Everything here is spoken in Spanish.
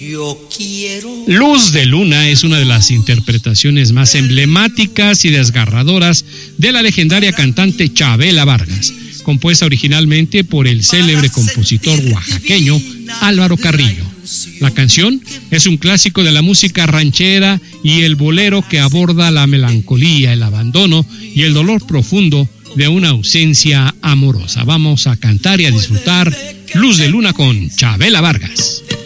Yo quiero. Luz de Luna es una de las interpretaciones más emblemáticas y desgarradoras de la legendaria cantante Chabela Vargas, compuesta originalmente por el célebre compositor oaxaqueño Álvaro Carrillo. La canción es un clásico de la música ranchera y el bolero que aborda la melancolía, el abandono y el dolor profundo de una ausencia amorosa. Vamos a cantar y a disfrutar Luz de Luna con Chabela Vargas.